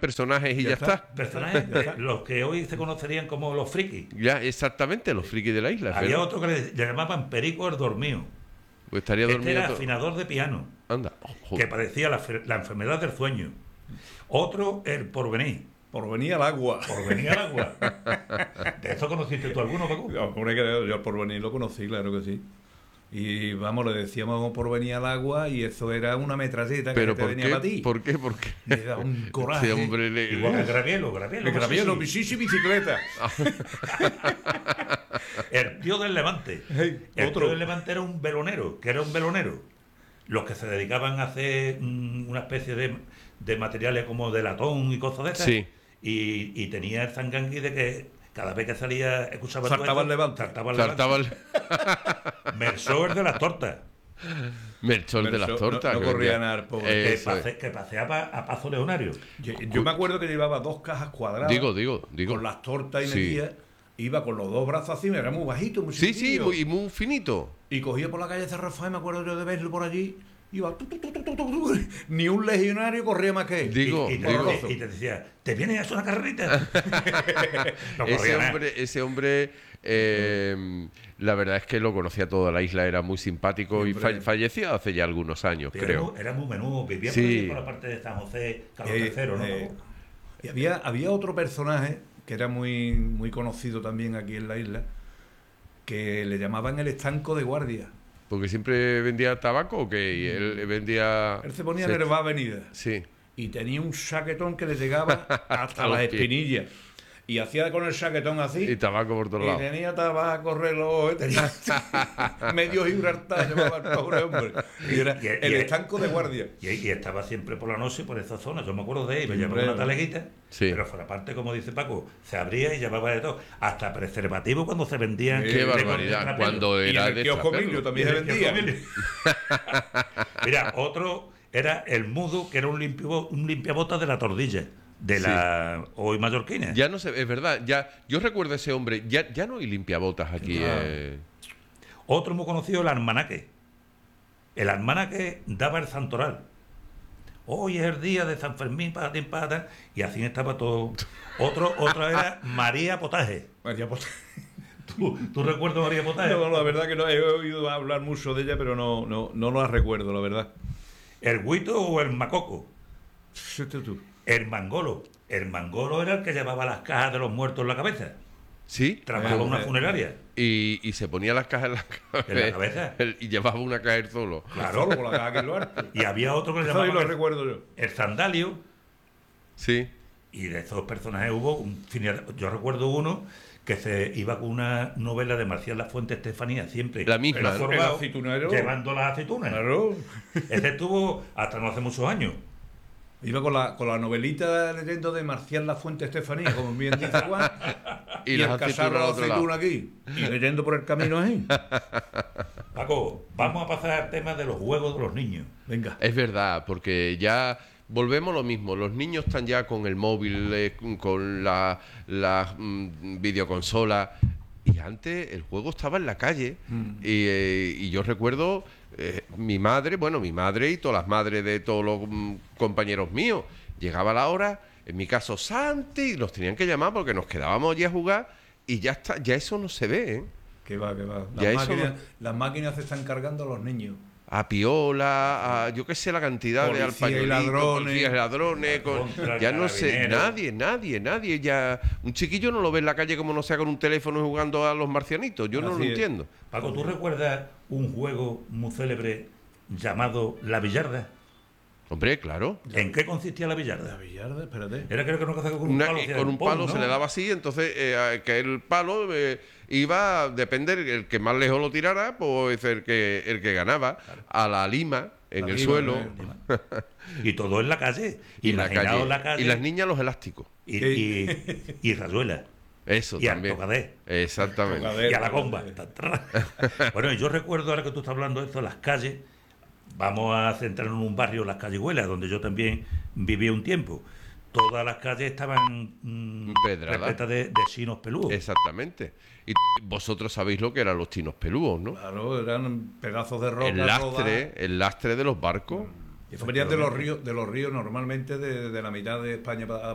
personajes y ya está. Personajes, los que hoy se conocerían como los frikis. Ya, exactamente, los frikis de la isla. Había otro que le llamaban Perico el Dormido. Pues estaría Este dormido era todo. afinador de piano, Anda. que padecía la enfermedad del sueño. Otro, el Porvenir. Por venir al agua. Porvenir al agua. ¿De eso conociste tú alguno, Paco? Hombre, que yo al porvenir lo conocí, claro que sí. Y vamos, le decíamos por venir al agua y eso era una metralleta ¿Pero que te por venía qué? para ti. ¿Por qué? ¿Por qué? Me da un coraje. Ese hombre Igual que Gravielo. El gravielo, sí, bicicleta. El tío del Levante. El tío del Levante era un velonero, Los que se dedicaban a hacer una especie de materiales como de latón y cosas de esas. Sí. Y tenía el zangangui de que cada vez que salía, escuchaba Saltaba el Levante. Saltaba el... Mersoer de las tortas. Melchor de las tortas. No corría nada, pobre. Que paseaba a Pazo Leonario. Yo me acuerdo que llevaba 2 cajas cuadradas. Digo. Con las tortas y Sí. metía. Iba con los 2 brazos así, era muy bajito, muy Sí, chiquitillo. muy finito. Y cogía por la calle San Rafael, me acuerdo yo de verlo por allí. Iba ni un legionario corría más que él. Y te decía, ¿te vienes a hacer una carrerita? No corría nada. Ese hombre la verdad es que lo conocía toda la isla, era muy simpático y falleció hace ya algunos años, creo. Era muy menudo, vivía por la parte de San José, Carlos III, ¿no? Y había otro personaje que era muy conocido también aquí en la isla, que le llamaban el estanco de guardia. Porque siempre vendía tabaco o qué, y él vendía... Él se ponía en Herba Avenida. Sí. Y tenía un saquetón que le llegaba hasta las los pies. espinillas. Y hacía con el saquetón así. Y tabaco por todos Y lados. tenía tabaco, reloj, tenía medio Gibraltar, llevaba el pobre hombre. Y era el estanco de guardia. Y estaba siempre por la noche por esa zona. Yo me acuerdo de él, me Siempre, llevaba una taleguita, sí. pero fuera parte, como dice Paco, se abría y llevaba de todo. Hasta preservativo cuando se vendían. Qué barbaridad. Cuando Y era en el kiosco Emilio también se vendía. Mira, otro era el mudo, que era un limpiabotas de la Tordilla. De la hoy mallorquina. Ya no sé, es verdad, ya yo recuerdo a ese hombre, ya no hay limpiabotas aquí. Otro muy conocido, el almanaque. El almanaque daba el santoral. Hoy es el día de San Fermín, para y así estaba todo. Otra era María Potaje. María Potaje. ¿Tú recuerdas a María Potaje? No, la verdad que no he oído hablar mucho de ella, pero no la recuerdo, la verdad. El Guito o el Macoco. Tú. El Mangolo. El Mangolo era el que llevaba las cajas de los muertos en la cabeza. Sí. Trabajaba en una funeraria. Y se ponía las cajas en la cabeza. Y llevaba una caja él solo. Claro, con la caja que lo harto. Y había otro que le Eso llamaba lo recuerdo yo. el Sandalio. Sí. Y de esos personajes hubo yo recuerdo uno que se iba con una novela de Marcial Lafuente Estefanía, siempre la misma, el aceitunero, llevando las aceitunas. Claro. Ese estuvo hasta no hace muchos años. Iba con la novelita leyendo de Marcial Lafuente Estefanía, como bien dice Juan, y el cazarro de aceituna aquí, y leyendo por el camino ahí. Paco, vamos a pasar al tema de los juegos de los niños. Venga. Es verdad, porque ya volvemos a lo mismo. Los niños están ya con el móvil, con la videoconsola. Y antes el juego estaba en la calle. Y yo recuerdo mi madre y todas las madres de todos los compañeros míos. Llegaba la hora, en mi caso Santi, y nos tenían que llamar porque nos quedábamos allí a jugar. Y ya está, ya eso no se ve, ¿eh? Que va. Las máquinas se están cargando a los niños. A piola, yo qué sé, la cantidad de policías y ladrones, ya no sé, nadie, ya un chiquillo no lo ve en la calle como no sea con un teléfono jugando a los marcianitos, yo no lo entiendo. Paco, ¿tú recuerdas un juego muy célebre llamado La Billarda? Hombre, claro. ¿En qué consistía la billarda? La billarda, espérate. Era, creo que no con un palo. Con un palo, ¿no? Se le daba así, entonces que el palo iba, depende, el que más lejos lo tirara, pues el que ganaba, a la lima, en el suelo. Y todo en la calle. Y la calle. Y las niñas los elásticos. Y rayuela. Eso y también. Y al tocadé. Exactamente. Y a la comba. Bueno, yo recuerdo, ahora que tú estás hablando de esto, las calles. Vamos a centrarnos en un barrio, las Callejuelas, donde yo también viví un tiempo. Todas las calles estaban repletas de sinos peludos. Exactamente. Y vosotros sabéis lo que eran los tinos peludos, ¿no? Claro, eran pedazos de roca. El lastre de los barcos. Y eso venía de los ríos normalmente de la mitad de España